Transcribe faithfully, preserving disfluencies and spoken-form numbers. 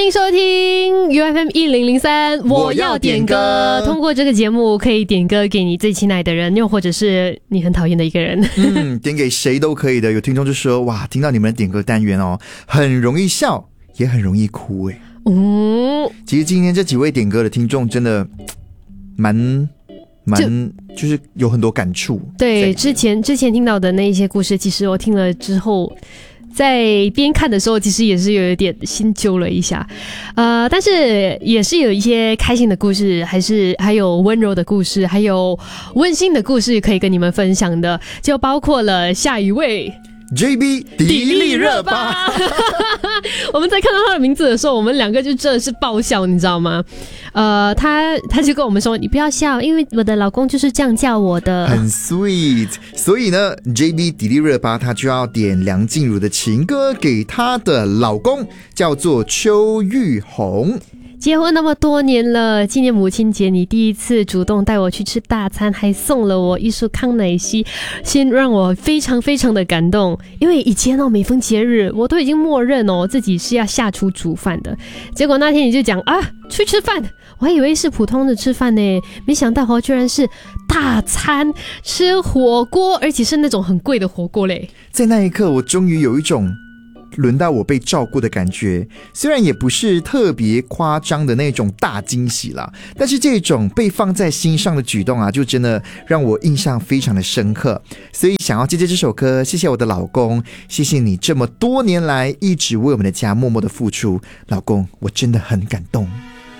欢迎收听 U F M 一零零三，我要点歌。通过这个节目，可以点歌给你最亲爱的人，又或者是你很讨厌的一个人。 嗯，点给谁都可以的。有听众就说，哇，听到你们的点歌单元哦，很容易笑，也很容易哭诶。嗯，其实今天这几位点歌的听众真的蛮蛮就，就是有很多感触。 对，之前之前听到的那一些故事，其实我听了之后，在边看的时候，其实也是有一点心揪了一下，呃，但是也是有一些开心的故事，还是还有温柔的故事，还有温馨的故事可以跟你们分享的，就包括了下一位。 J B 迪丽热巴我们在看到他的名字的时候，我们两个就真的是爆笑，你知道吗？呃，他他就跟我们说，你不要笑，因为我的老公就是这样叫我的， 很 sweet。 所以呢 J B 迪丽热巴她就要点梁静茹的情歌给她的老公，叫做邱玉红。 结婚那么多年了，今年母亲节你第一次主动带我去吃大餐，还送了我一束康乃馨，先让我非常非常的感动。因为以前哦，每逢节日我都已经默认哦自己是要下厨煮饭的，结果那天你就讲啊去吃饭，我还以为是普通的吃饭呢，没想到哦居然是大餐，吃火锅，而且是那种很贵的火锅嘞。 在那一刻，我终于有一种轮到我被照顾的感觉，虽然也不是特别夸张的那种大惊喜啦，但是这种被放在心上的举动啊，就真的让我印象非常的深刻。所以想要借借这首歌，谢谢我的老公，谢谢你这么多年来一直为我们的家默默的付出，老公，我真的很感动。